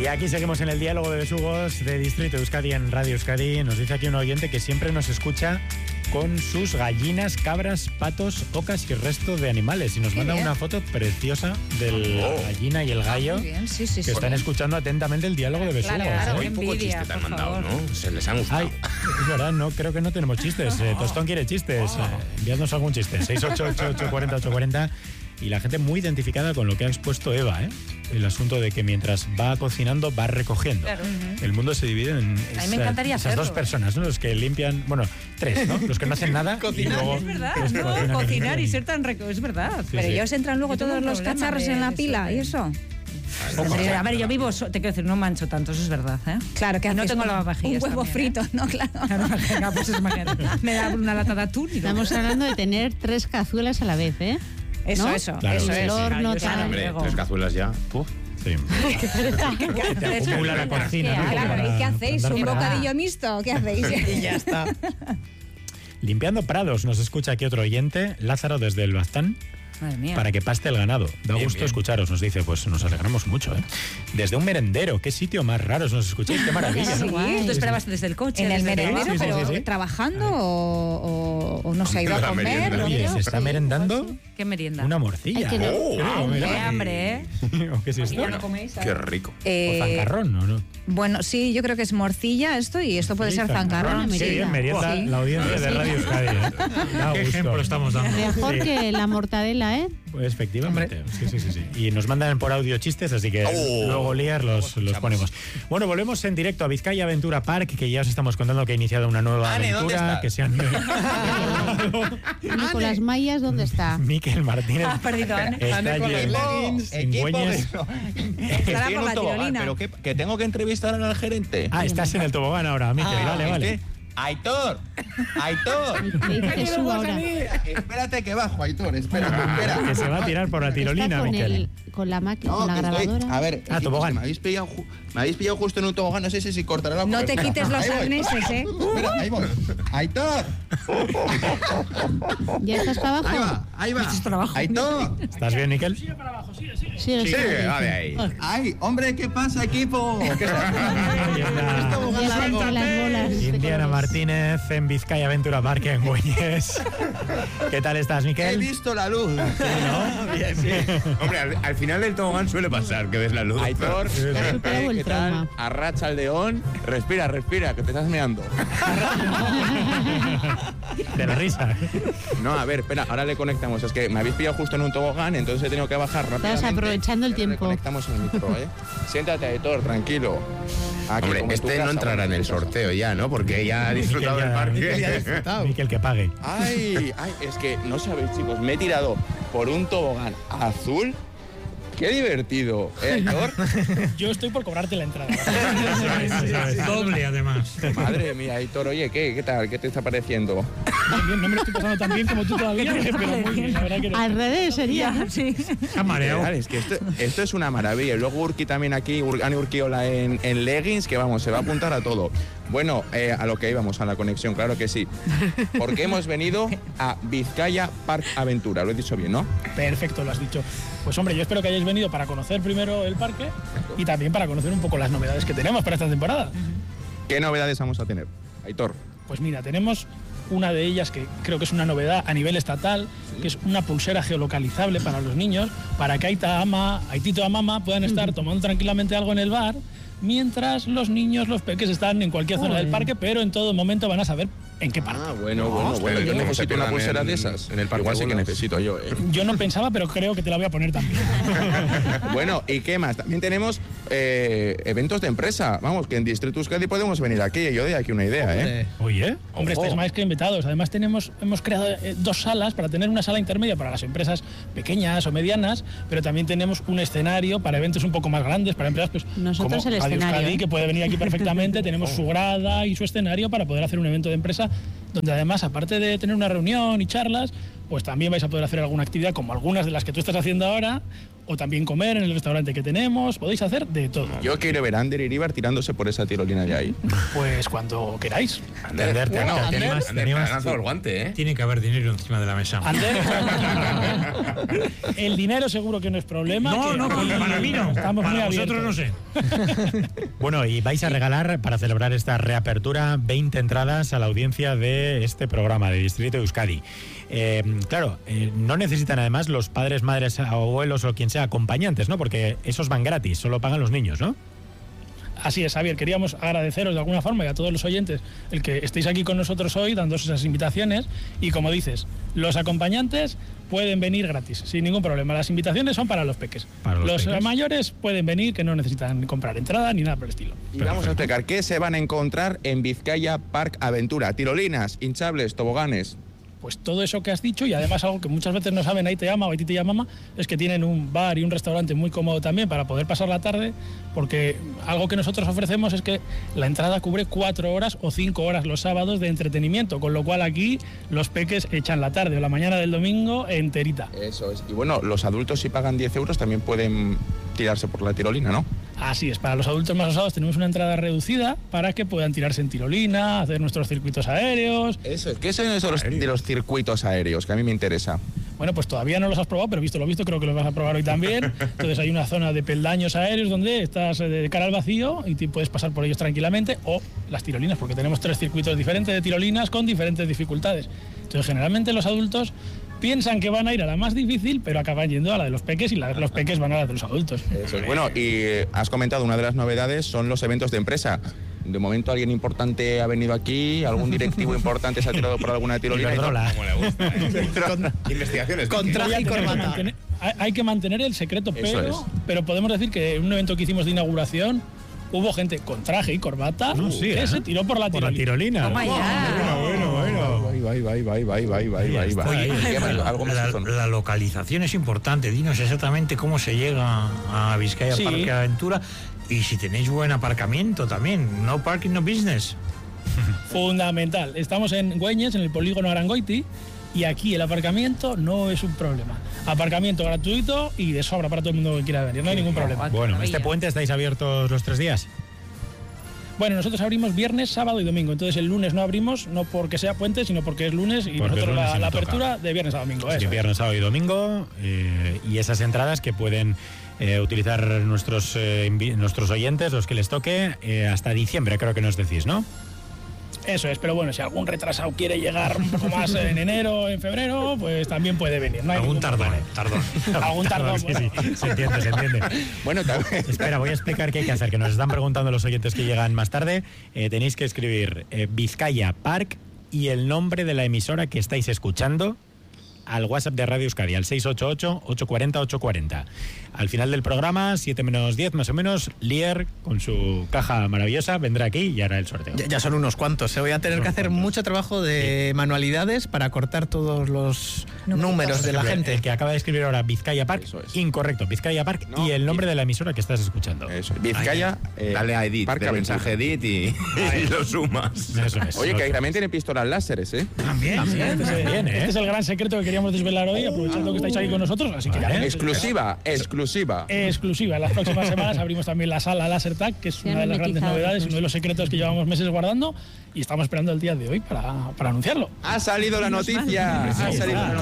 Y aquí seguimos en el diálogo de besugos de Distrito Euskadi en Radio Euskadi. Nos dice aquí un oyente que siempre nos escucha con sus gallinas, cabras, patos, ocas y resto de animales. Y nos manda una foto preciosa de la gallina y el gallo sí, que están escuchando atentamente el diálogo de besugos. Claro, Muy poco chiste te han mandado, ¿no? Se les han gustado. Ay, es verdad, no, creo que no tenemos chistes. Tostón quiere chistes. Enviadnos algún chiste. 688-840-840. Y la gente muy identificada con lo que ha expuesto Eva, ¿eh? El asunto de que mientras va cocinando, va recogiendo. Claro. El mundo se divide en A mí me encantaría esas dos personas, ¿no? Los que limpian, bueno, tres, ¿no? Los que no hacen nada. Cocinar, y luego es verdad, los que ¿no? Cocinar y ser tan rico, es verdad. Sí, Pero sí. ellos entran luego todos los cacharros en la pila y eso. A ver, yo vivo, te quiero decir, no mancho tanto, eso es verdad, ¿eh? Claro que no haces tengo un- lavavajillas un huevo también, frito, ¿no? Claro. Claro, venga, pues imagínate. Me da una lata de atún y Estamos hablando de tener 3 cazuelas a la vez, ¿eh? Eso, ¿No? eso, Claro, eso sí, es. El horno, Yo tal. no Hombre, Luego. 3 cazuelas ya. Uf. Sí. Te acumula la cocina, ¿no? Claro, Para- ¿y qué hacéis? para ¿Un andar por ahí. bocadillo mixto? ¿Qué hacéis? Y ya está. Limpiando prados, nos escucha aquí otro oyente, Lázaro desde el Baztán, Madre mía. para que paste el ganado. Da Bien, gusto bien. escucharos, nos dice, pues nos alegramos mucho, ¿eh? Desde un merendero, qué sitio más raro nos escucháis, qué maravilla, Sí. ¿no? Tú esperabas desde el coche. En el desde merendero, sí, sí, pero sí, sí. trabajando o no se ha ido a La comer. merienda. ¿no? Oye, se está merendando ¿Qué merienda? una morcilla. Ay, que no. Creo, mira. Qué hambre, ¿eh? ¿O qué es esto? Bueno, qué rico. ¿O zancarrón, o no? Bueno, sí, yo creo que es morcilla esto y esto puede Sí, ser zancarrón. Qué Qué bien, merienda Sí. la audiencia de Radio Euskadi, ¿eh? Da ¿Qué gusto. ejemplo estamos dando? Mejor Sí. que la mortadela, ¿eh? Pues efectivamente, sí. Y nos mandan por audio chistes, así que luego Lier los ponemos. Bueno, volvemos en directo a Vizcaya Aventura Park, que ya os estamos contando que ha iniciado una nueva Ane, ¿dónde aventura, estás? que se han... Nicolás Mayas, ¿dónde está? Miquel Martínez Ha perdido a Ane. está allí en Güeñes. Estará Estoy en por un la tobogán, tirolina. pero que tengo que entrevistar al gerente. Ah, estás en el tobogán ahora, Miquel, vale. Aitor, Me dice que suba ahora. espérate que bajo, Aitor, espera. Que se va a tirar por la tirolina, Está con, Miquel. con la máquina, No, con la que estoy- grabadora. a ver, Ah, tobogán. me habéis pillado justo en un tobogán, no sé si cortará la No te cobertura. quites los Ahí voy. arneses, ¿eh? Espera, ahí voy. Aitor, ¿Ya estás para abajo? ahí va. Estás para abajo. Aitor, ¿Estás bien, Miquel? Sí, Sí, vale ahí. ay, hombre, ¿qué pasa, equipo? ¿Qué Ahí está. Ya entre las bolas. de Indiana colores. Martínez en Vizcaya Aventura Park en Güeñes. ¿Qué tal estás, He Miquel? visto la luz. Hombre, al final del tobogán suele pasar que ves la luz. Aitor, Ya ha superado el ¿qué tal? trauma. Arracha al león. Respira, que te estás meando. De la risa. No, a ver, espera, ahora le conectamos. Es que me habéis pillado justo en un tobogán, entonces he tenido que bajar rápidamente. aprovechando el Y ahora tiempo. le conectamos el micro, ¿eh? Siéntate, Aitor, tranquilo. Aquí, Hombre, como en tu este no casa, entrará en el sorteo ya, ¿no? Porque ya ha disfrutado del parque. Miquel, que pague. Ay, es que no sabéis, chicos, me he tirado por un tobogán azul. ¡Qué divertido! Aitor? Yo estoy por cobrarte la entrada. Sí. Doble, además. Madre mía, Aitor, oye, ¿qué tal? ¿Qué te está pareciendo? Bien, no me lo estoy pasando tan bien como tú todavía, pero muy bien, la verdad que no. Al revés sería. Sí. Está mareado. Literal, es que esto es una maravilla. Y luego Urki también aquí, Ani Urquiola en leggings, que vamos, se va a apuntar a todo. Bueno, a lo que íbamos, a la conexión, claro que sí. Porque hemos venido a Vizcaya Park Aventura, lo he dicho bien, ¿no? Perfecto, lo has dicho. Pues hombre, yo espero que hayáis venido para conocer primero el parque y también para conocer un poco las novedades que tenemos para esta temporada. ¿Qué novedades vamos a tener? Aitor. Pues mira, tenemos una de ellas que creo que es una novedad a nivel estatal, que es una pulsera geolocalizable para los niños, para que Aita Ama, Aitito Amama puedan estar tomando tranquilamente algo en el bar, mientras los niños, los peques están en cualquier zona del parque, pero en todo momento van a saber en qué parque. Ah, bueno, pero yo ¿cómo se necesito una quedan pulsera en- de esas. en el parque Igual sí que bolos? necesito yo, ¿eh? Yo no pensaba, pero creo que te la voy a poner también. Bueno, ¿y qué más? También tenemos eventos de empresa. Vamos, que en Distrito Euskadi podemos venir aquí. Yo doy aquí una idea, ¿eh? Oye, Hombre, estáis más que invitados. Además hemos creado 2 salas para tener una sala intermedia para las empresas pequeñas o medianas, pero también tenemos un escenario para eventos un poco más grandes, para empresas pues, Nosotros como el Radio escenario, Euskadi, ¿eh? que puede venir aquí perfectamente. Tenemos su grada y su escenario para poder hacer un evento de empresa donde además, aparte de tener una reunión y charlas, pues también vais a poder hacer alguna actividad como algunas de las que tú estás haciendo ahora, o también comer en el restaurante que tenemos, podéis hacer de todo. Yo quiero ver a Ander Iríbar tirándose por esa tirolina de ahí. Pues cuando queráis. Ander, te ha lanzado el guante, ¿eh? Tiene que haber dinero encima de la mesa. Ander, el dinero seguro que no es problema. No, para mí no. Estamos para muy vosotros no abiertos. sé. Bueno, y vais a regalar, para celebrar esta reapertura, 20 entradas a la audiencia de este programa de Distrito Euskadi. Claro, no necesitan además los padres, madres, abuelos o quien sea acompañantes, ¿no? Porque esos van gratis, solo pagan los niños, ¿no? Así es, Javier, queríamos agradeceros de alguna forma y a todos los oyentes el que estéis aquí con nosotros hoy dándoos esas invitaciones y como dices, los acompañantes pueden venir gratis, sin ningún problema. Las invitaciones son para los peques. Los mayores pueden venir que no necesitan comprar entrada ni nada por el estilo. Y vamos a explicar qué se van a encontrar en Vizcaya Park Aventura. Tirolinas, hinchables, toboganes. Pues todo eso que has dicho y además algo que muchas veces no saben Aite Ama o Aitite Yamama es que tienen un bar y un restaurante muy cómodo también para poder pasar la tarde, porque algo que nosotros ofrecemos es que la entrada cubre 4 horas o 5 horas los sábados de entretenimiento, con lo cual aquí los peques echan la tarde o la mañana del domingo enterita. Eso es. Y bueno, los adultos si pagan 10 euros también pueden tirarse por la tirolina, ¿no? Así es, para los adultos más osados tenemos una entrada reducida para que puedan tirarse en tirolina, hacer nuestros circuitos aéreos. Eso es. ¿Qué son esos de los circuitos aéreos? Que a mí me interesa. Bueno, pues todavía no los has probado, pero visto lo visto, creo que los vas a probar hoy también. Entonces hay una zona de peldaños aéreos donde estás de cara al vacío y puedes pasar por ellos tranquilamente, o las tirolinas, porque tenemos 3 circuitos diferentes de tirolinas con diferentes dificultades. Entonces generalmente los adultos piensan que van a ir a la más difícil, pero acaban yendo a la de los peques y la de los peques van a la de los adultos. Eso es. Bueno, y has comentado, una de las novedades son los eventos de empresa. De momento alguien importante ha venido aquí, algún directivo importante se ha tirado por alguna tirolina. Como le gusta. Investigaciones. Con traje y corbata. Hay que mantener el secreto, pero podemos decir que en un evento que hicimos de inauguración hubo gente con traje y corbata que se tiró por la tirolina. Toma ya. Bueno. La localización es importante. Dinos exactamente cómo se llega a Vizcaya Parque Aventura y si tenéis buen aparcamiento también. No parking, no business. Fundamental. Estamos en Güeñes, en el polígono Arangoiti, y aquí el aparcamiento no es un problema. Aparcamiento gratuito y de sobra para todo el mundo que quiera venir, no hay ningún problema. Bueno, ¿este puente estáis abiertos los 3 días? Bueno, nosotros abrimos viernes, sábado y domingo. Entonces el lunes no abrimos, no porque sea puente, sino porque es lunes y porque nosotros lunes la apertura de viernes a domingo. Sí, viernes, sábado y domingo. Y esas entradas que pueden utilizar nuestros oyentes, los que les toque, hasta diciembre, creo que nos decís, ¿no? Eso es, pero bueno, si algún retrasado quiere llegar un poco más en enero, en febrero, pues también puede venir. No hay algún tardón. Algún tardón. Sí, se entiende. Bueno, también. Espera, voy a explicar qué hay que hacer, que nos están preguntando los oyentes que llegan más tarde. Tenéis que escribir Vizcaya Park y el nombre de la emisora que estáis escuchando al WhatsApp de Radio Euskadi, al 688-840-840. Al final del programa, 7 menos 10 más o menos, Lier, con su caja maravillosa, vendrá aquí y hará el sorteo. Ya son unos cuantos. Voy a tener que hacer mucho trabajo de manualidades para cortar todos los números de la gente. El que acaba de escribir ahora Vizcaya Park, incorrecto, Vizcaya Park y el nombre de la emisora que estás escuchando. Eso, Vizcaya. Dale a Edit, Park de mensaje Edit y lo sumas. Eso es. Oye, que también tiene pistolas láseres, ¿eh? También. Este es el gran secreto que queríamos desvelar hoy, aprovechando que estáis aquí con nosotros. Así que Exclusiva. En las próximas semanas abrimos también la sala LaserTag, que es una de las grandes novedades, uno de los secretos que llevamos meses guardando, y estamos esperando el día de hoy para anunciarlo. Ha salido la noticia. Segunda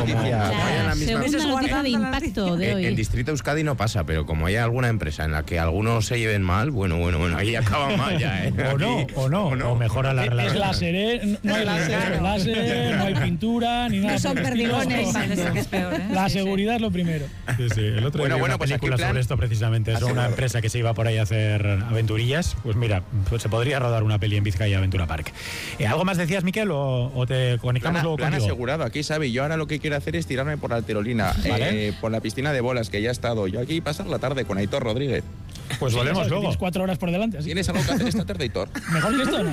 noticia de impacto de hoy. En Distrito Euskadi no pasa, pero como hay alguna empresa en la que algunos se lleven mal, bueno, ahí acaba mal ya, ¿eh? O mejora la relación. Es láser, no hay láser, no hay pintura, ni nada. No son perdigones. Es peor, ¿eh? La seguridad es lo primero. Sí. El otro día vi una pues película aquí sobre esto precisamente. Es una empresa que se iba por ahí a hacer aventurillas. Pues mira, pues se podría rodar una peli en Vizcaya Aventura Park. ¿Algo más decías, Miquel, o te conectamos luego plan contigo? Asegurado, aquí sabe. Yo ahora lo que quiero hacer es tirarme por la tirolina, por la piscina de bolas, que ya he estado. Yo aquí pasar la tarde con Aitor Rodríguez. Pues volvemos luego. Tienes 4 horas por delante. Así. ¿Tienes algo que hacer esta tarde, Aitor? ¿Mejor que esto? No.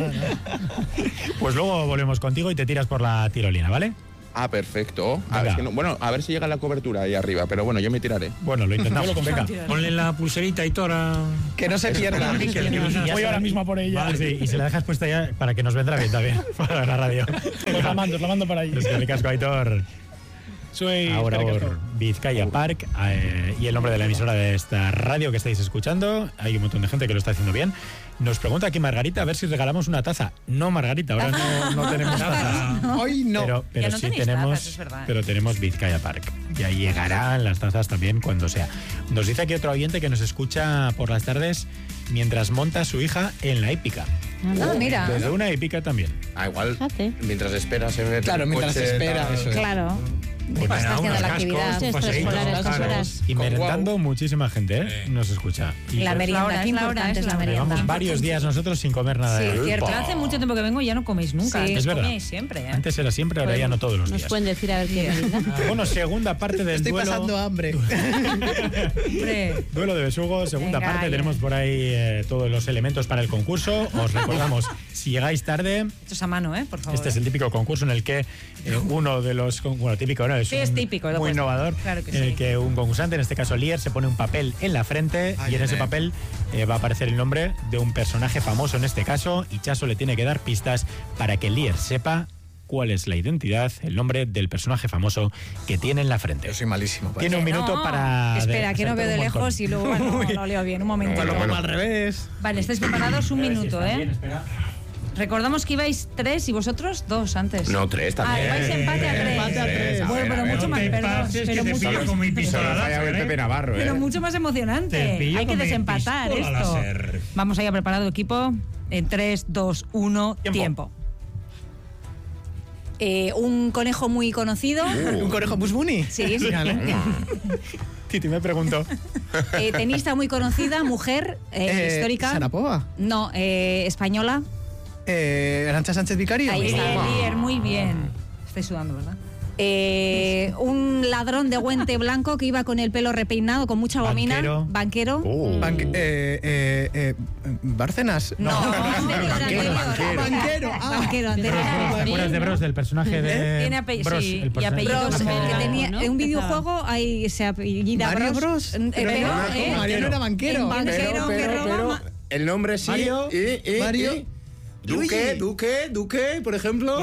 Pues luego volvemos contigo y te tiras por la tirolina, ¿vale? Ah, perfecto. A ver si llega la cobertura ahí arriba, pero bueno, yo me tiraré. Bueno, lo intentamos. Venga, ponle la pulserita y Tora. Que no se pierda. Voy ahora mismo por ella. Vale, sí, y se la dejas puesta ya para que nos vendrá bien también para la radio. Pues la mando para allí. Es que me casco, Aitor. Soy ahora por Vizcaya Park y el nombre de la emisora de esta radio que estáis escuchando. Hay un montón de gente que lo está haciendo bien. Nos pregunta aquí Margarita a ver si regalamos una taza. No, Margarita, ahora no tenemos taza. Hoy no. Pero Ya no sí tenéis tenemos, tazas, es verdad. pero tenemos Vizcaya Park. Ya llegarán las tazas también cuando sea. Nos dice aquí otro oyente que nos escucha por las tardes mientras monta a su hija en la hípica. Ah, mira. Desde una hípica también. Igual, Fíjate. mientras esperas en el Claro, mientras coche, espera, tal. eso es. Claro. Pues Está haciendo la actividad. Sí, extraescolares, 2 horas. Y merendando muchísima gente, nos escucha. Y La merienda, qué importante es la merienda. llevamos varios días nosotros sin comer nada. Sí, de cierto. Pero hace mucho tiempo que vengo y ya no coméis nunca. Sí. Antes Es verdad. comíais siempre, ¿eh? Antes era siempre, ahora ya no todos los Nos días. pueden decir a ver qué merienda. Bueno, segunda parte del Estoy duelo. pasando hambre. Hombre, Duelo de besugo, segunda Venga, parte. ya. Tenemos por ahí todos los elementos para el concurso. Os recordamos, si llegáis tarde, esto es a mano, por favor. este es el típico concurso en el que uno de los... Bueno, típico, ¿no? Sí, es típico, lo muy puedes- innovador. claro que en el sí. que un concursante, en este caso Lier, se pone un papel en la frente y en ese papel va a aparecer el nombre de un personaje famoso en este caso y Chaso le tiene que dar pistas para que Lier sepa cuál es la identidad, el nombre del personaje famoso que tiene en la frente. Yo soy malísimo. para Tiene un eso. minuto para... Espera, que no veo de un montón. lejos y luego no lo leo bien. Un momento. Pues lo Bueno. pongo al revés. Vale, estáis preparados un minuto, Está bien, espera. Recordamos que ibais 3 y vosotros 2 antes. No, 3 Ah, también. vais empate a 3. Empate a tres. Bueno, pero mucho más, perdón. Pero mucho más, con mi Solo pistola falla láser, Pepe Navarro, pero mucho más emocionante. Te pillo Hay que con mi desempatar pistola esto. láser. Vamos allá, preparado equipo. En 3, 2, 1, tiempo. Un conejo muy conocido. ¿Un conejo Bugs Bunny? Sí. Titi, me pregunto. Tenista muy conocida, mujer, histórica. Sarapova. No, española. Arantxa Sánchez Vicario. Ahí está. Lier, muy bien. Estáis sudando, ¿verdad? Un ladrón de guante blanco que iba con el pelo repeinado, con mucha gomina. Banquero. Bárcenas. No, anterior. Banquero. Banquero, anterior. ¿Te acuerdas de Bros, del personaje de Tiene apellido, Bros, sí, el y personaje? apellido Bros, también. que tenía ¿no? un videojuego, ahí se apellida Mario Bros. Bros. Pero, Mariano era banquero. en banquero que roba. El nombre sí. Mario. Mario. Duque, Luigi. Duque, por ejemplo.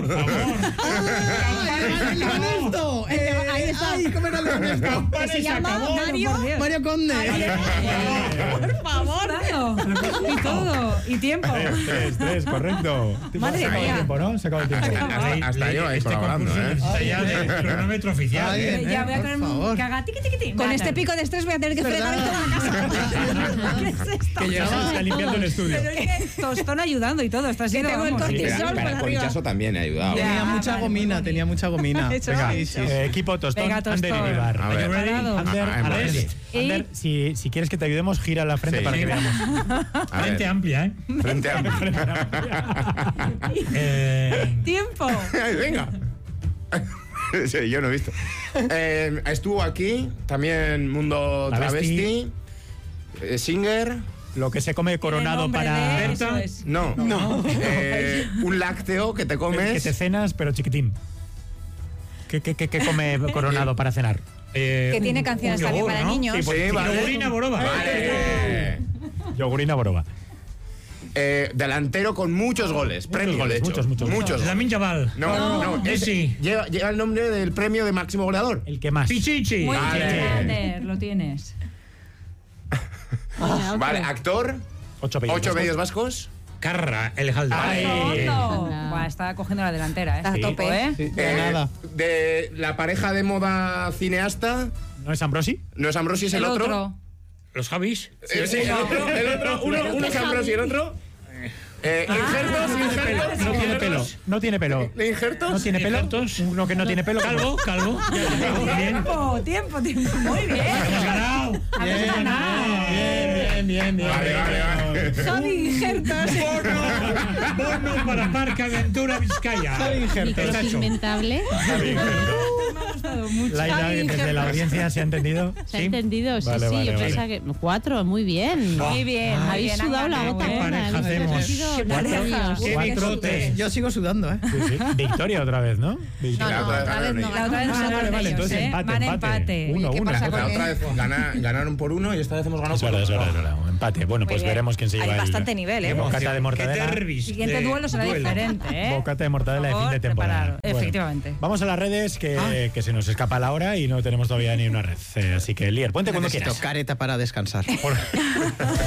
¡Ernesto! Ahí está. Ay, ¿cómo era el Ernesto? Que se llama Mario. Mario Conde. Por favor. Y todo. Y tiempo. 3, correcto. Madre Se acabó el mía. tiempo, ¿no? Se acabó el tiempo. Hasta yo ahí colaborando, concurso ¿eh? necesita ya de cronómetro oficial. Ay, ¿eh? Ya voy a por poner favor. un caga tiqui, tiqui, tiqui. Con Nada. este pico de estrés voy a tener que fregar toda la casa. ¿Qué es esto? Que llegaba. Está limpiando el estudio. Pero es que tostón ayudando y todo. Está siendo, tengo el vamos. cortisol. Espera, por con arriba. Chaso también he ayudado. Ya. Tenía mucha vale, gomina, muy tenía mucha gomina. Eso. Sí, sí. Equipo Tostón, Venga, Tostón. Ander y Vivar. A ver. Preparado. Ander, I'm ready. Ander, si quieres que te ayudemos, gira la frente Sí. para que veamos. A ver, Frente amplia, ¿eh? frente a... Tiempo. Ay, venga. Sí, yo no he visto. Estuvo aquí, también Mundo Travesti. Travesti. Singer. Lo que se come coronado Nombre para... de- eso es. No. Un lácteo que te Que comes. te cenas, pero chiquitín. ¿Qué come coronado para cenar? Que tiene canciones también para niños. Sí, vale. Yogurina Boroba. Vale. Yogurina Boroba. Delantero con muchos goles. Premio, goles, de hecho. muchos. Lamin Jabal. No. Messi. Lleva el nombre del premio de máximo goleador. El que más. Pichichi. Muy Vale. bien, Ander, lo tienes. Vale, actor. 8 8 medios vascos. Carra, el Jalda. Fondo. Buah, está cogiendo la delantera, ¿eh? Está a tope. ¿eh? Sí, de nada. De la pareja de moda cineasta. ¿No es Ambrosi? No es Ambrosi, es el otro. Los Javis. Sí, el otro. Uno es Ambrosi, el otro. Injertos. No tiene pelo. No tiene pelo. ¿Injertos? No tiene pelo. Injertos. Uno que no tiene pelo. Calvo. Bien. Tiempo. Muy bien. Hemos ganado. Bien. Vale. Javi Injertos. Bono para Parque Aventura Vizcaya. Micropigmentable. Laila, desde la audiencia se ha entendido. ¿Se ha entendido? Sí, Vale, sí. vale, Yo vale. pensaba que... 4, muy bien. Muy bien. muy Habéis bien, sudado han la ganado, gota ¿eh? gorda. pareja hacemos? Qué pareja. Qué microte. Yo sigo sudando, ¿eh? Sí, sí. Victoria otra vez, ¿no? Victoria. No, otra vez no. La otra vez Ah, no vale, vale, entonces ¿eh? empate, Van empate. empate. Uno, ¿Qué una. pasa con La otra vez ganaron por 1 y esta vez hemos ganado Es por verdad, 2. es verdad. Un empate. Bueno, pues bien. veremos quién se Hay lleva bastante nivel, ¿eh? el bocata de mortadela. El siguiente duelo será diferente, ¿eh? Bocata de mortadela de fin de Por temporada. preparar, efectivamente. Vamos a las redes que se se nos escapa la hora y no tenemos todavía ni una red. Así que, Lier, ponte cuando Necesito quieras. careta para descansar.